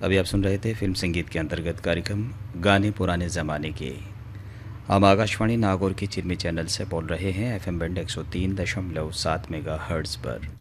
अभी आप सुन रहे थे फिल्म संगीत के अंतर्गत कार्यक्रम गाने पुराने ज़माने के। हम आकाशवाणी नागौर की चिरमी चैनल से बोल रहे हैं, FM बैंड 103.7 मेगाहर्ट्ज़ पर।